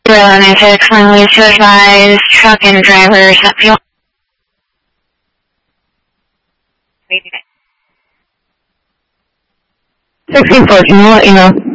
96, finally to advise truck and drivers that fuel. 1614, we'll let you know.